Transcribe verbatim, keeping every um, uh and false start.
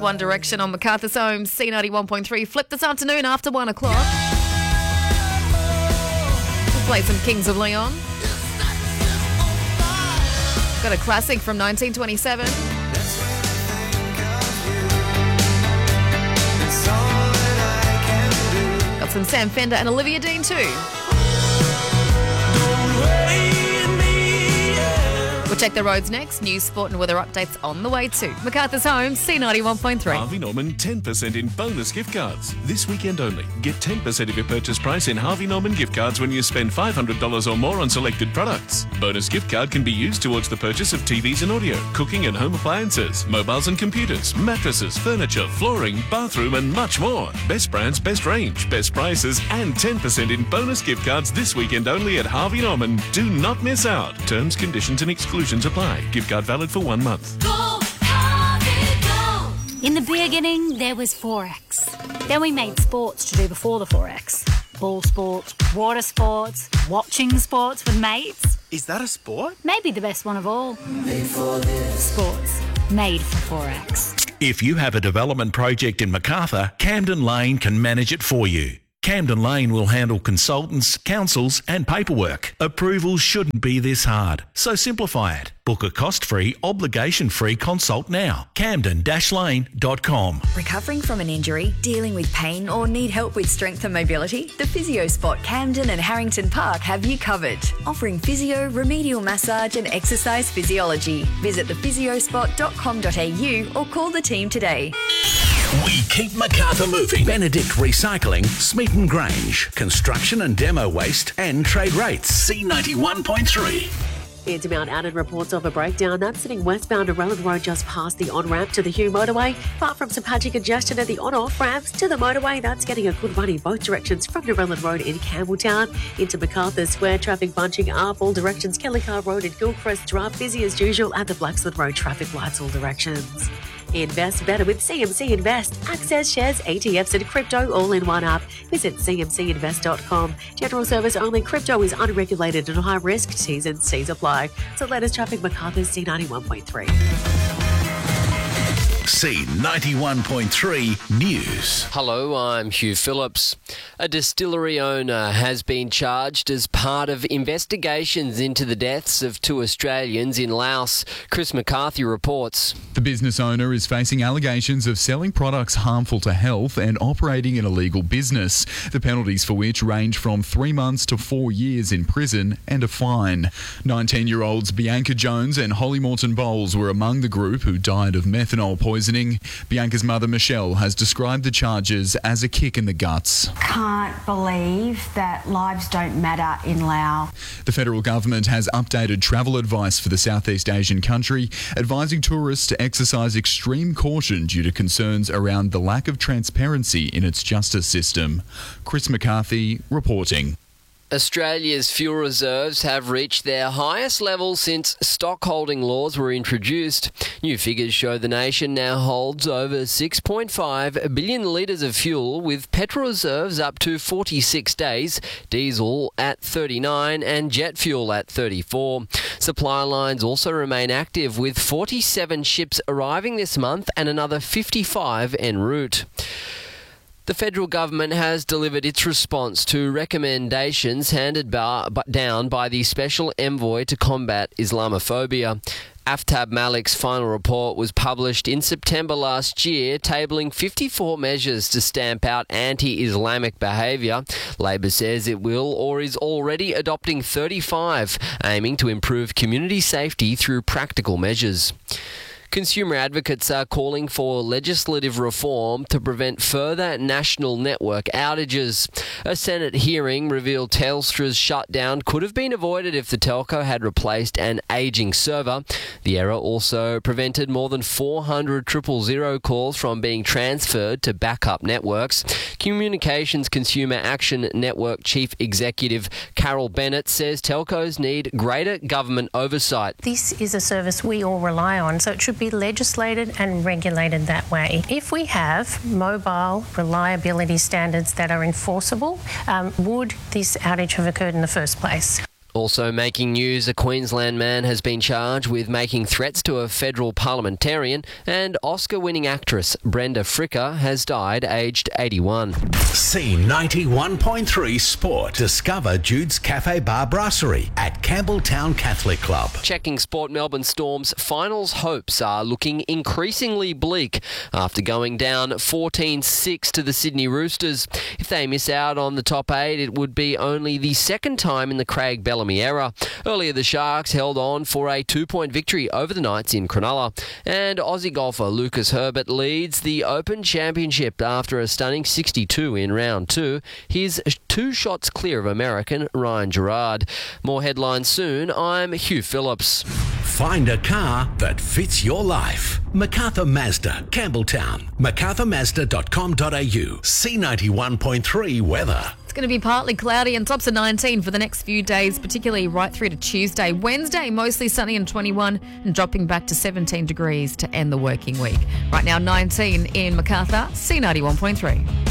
One Direction on Macarthur's Home, C ninety-one point three. Flip this afternoon after one o'clock. We'll play some Kings of Leon. Got a classic from nineteen twenty-seven. Got some Sam Fender and Olivia Dean too. We'll check the roads next. News, sport and weather updates on the way too. Macarthur's Home, C ninety-one point three. Harvey Norman ten percent in bonus gift cards. This weekend only. Get ten percent of your purchase price in Harvey Norman gift cards when you spend five hundred dollars or more on selected products. Bonus gift card can be used towards the purchase of T Vs and audio, cooking and home appliances, mobiles and computers, mattresses, furniture, flooring, bathroom and much more. Best brands, best range, best prices and ten percent in bonus gift cards this weekend only at Harvey Norman. Do not miss out. Terms, conditions and exclusions apply. Gift card valid for one month. Go, Harvey, go. In the beginning, there was Forex. Then we made sports to do before the Forex. Ball sports, water sports, watching sports with mates. Is that a sport? Maybe the best one of all. Made for this. Sports. Made for Forex. If you have a development project in Macarthur, Camden Lane can manage it for you. Camden Lane will handle consultants, councils and paperwork. Approvals shouldn't be this hard, so simplify it. Book a cost-free, obligation-free consult now. camden dash lane dot com. Recovering from an injury, dealing with pain or need help with strength and mobility? The Physio Spot Camden and Harrington Park have you covered. Offering physio, remedial massage and exercise physiology. Visit the physio spot dot com dot a u or call the team today. We keep Macarthur moving. Benedict Recycling, Smeaton Grange, construction and demo waste and trade rates. C ninety-one point three. Into Mount Annan reports of a breakdown. That's sitting westbound Arellan Road just past the on-ramp to the Hugh motorway. Apart from some patchy congestion at the on-off ramps to the motorway, that's getting a good run in both directions from Arellan Road in Campbelltown into Macarthur Square. Traffic bunching up all directions. Kellycar Road in Gilchrist Drive busy as usual, and the Blackswood Road traffic lights all directions. Invest better with C M C Invest. Access, shares, E T Fs and crypto all in one app. Visit c m c invest dot com. General service only. Crypto is unregulated and high risk. T's and C's apply. So latest traffic, Macarthur's C ninety-one point three. C ninety-one point three News. Hello, I'm Hugh Phillips. A distillery owner has been charged as part of investigations into the deaths of two Australians in Laos. Chris McCarthy reports. The business owner is facing allegations of selling products harmful to health and operating an illegal business, the penalties for which range from three months to four years in prison and a fine. nineteen-year-olds Bianca Jones and Holly Morton Bowles were among the group who died of methanol poisoning. Bianca's mother, Michelle, has described the charges as a kick in the guts. Can't believe that lives don't matter in Laos. The federal government has updated travel advice for the Southeast Asian country, advising tourists to exercise extreme caution due to concerns around the lack of transparency in its justice system. Chris McCarthy reporting. Australia's fuel reserves have reached their highest level since stockholding laws were introduced. New figures show the nation now holds over six point five billion litres of fuel, with petrol reserves up to forty-six days, diesel at thirty-nine and jet fuel at thirty-four. Supply lines also remain active, with forty-seven ships arriving this month and another fifty-five en route. The federal government has delivered its response to recommendations handed by, down by the Special Envoy to combat Islamophobia. Aftab Malik's final report was published in September last year, tabling fifty-four measures to stamp out anti-Islamic behaviour. Labor says it will or is already adopting thirty-five, aiming to improve community safety through practical measures. Consumer advocates are calling for legislative reform to prevent further national network outages. A Senate hearing revealed Telstra's shutdown could have been avoided if the telco had replaced an ageing server. The error also prevented more than four hundred triple zero calls from being transferred to backup networks. Communications Consumer Action Network Chief Executive Carol Bennett says telcos need greater government oversight. This is a service we all rely on, so it should be legislated and regulated that way. If we have mobile reliability standards that are enforceable, um, would this outage have occurred in the first place? Also making news, a Queensland man has been charged with making threats to a federal parliamentarian, and Oscar-winning actress Brenda Fricker has died aged eighty-one. C ninety-one point three Sport. Discover Jude's Cafe Bar Brasserie at Campbelltown Catholic Club. Checking sport, Melbourne Storm's finals hopes are looking increasingly bleak after going down fourteen six to the Sydney Roosters. If they miss out on the top eight, it would be only the second time in the Craig Bellamy era. Earlier, the Sharks held on for a two-point victory over the Knights in Cronulla. And Aussie golfer Lucas Herbert leads the Open Championship after a stunning sixty-two in round two. He's two shots clear of American Ryan Gerard. More headlines soon. I'm Hugh Phillips. Find a car that fits your life. MacArthur Mazda, Campbelltown. macarthur mazda dot com dot a u. C ninety-one point three weather. It's going to be partly cloudy and tops of nineteen for the next few days, particularly right through to Tuesday. Wednesday, mostly sunny and twenty-one, and dropping back to seventeen degrees to end the working week. Right now, nineteen in MacArthur, C ninety-one point three.